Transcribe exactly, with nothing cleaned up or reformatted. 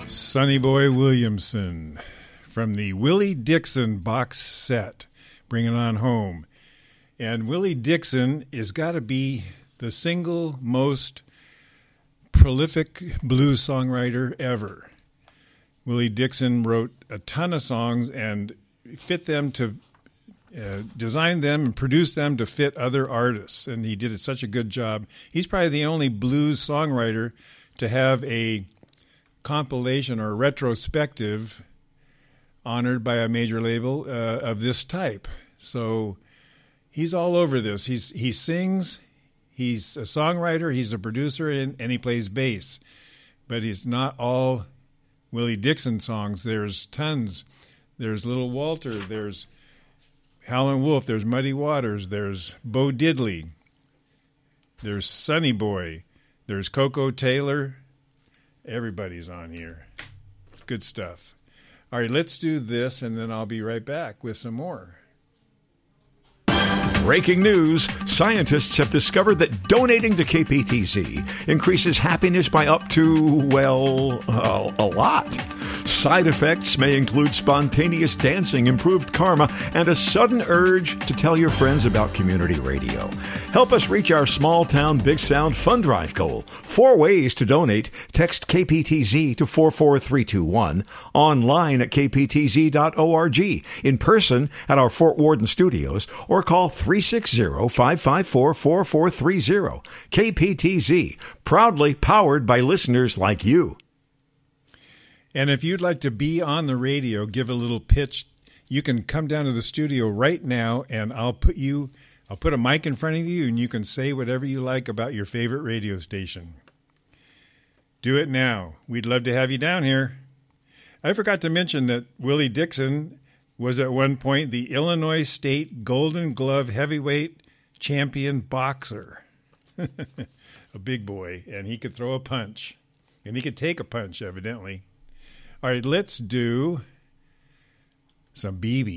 Sonny Boy Williamson from the Willie Dixon box set, Bring It On Home. And Willie Dixon has got to be the single most prolific blues songwriter ever. Willie Dixon wrote a ton of songs and fit them to, uh, designed them and produced them to fit other artists, and he did such a good job. He's probably the only blues songwriter to have a compilation or retrospective honored by a major label uh, of this type. So he's all over this. He's he sings, he's a songwriter, he's a producer, and, and he plays bass. But he's not all Willie Dixon songs. There's tons. There's Little Walter, there's Howlin' Wolf, there's Muddy Waters, there's Bo Diddley, there's Sonny Boy, there's Coco Taylor. Everybody's on here. Good stuff. All right, let's do this, and then I'll be right back with some more. Breaking news. Scientists have discovered that donating to K P T Z increases happiness by up to, well, uh, a lot. Side effects may include spontaneous dancing, improved karma, and a sudden urge to tell your friends about community radio. Help us reach our small town Big Sound fund drive goal. Four ways to donate. Text K P T Z to four four three two one, online at k p t z dot org, in person at our Fort Worden studios, or call three six zero, five five four, four four three zero. K P T Z, proudly powered by listeners like you. And if you'd like to be on the radio, give a little pitch, you can come down to the studio right now, and I'll put you, I'll put a mic in front of you, and you can say whatever you like about your favorite radio station. Do it now. We'd love to have you down here. I forgot to mention that Willie Dixon was at one point the Illinois State Golden Glove heavyweight champion boxer. A big boy, and he could throw a punch. And he could take a punch, evidently. All right, let's do some B B.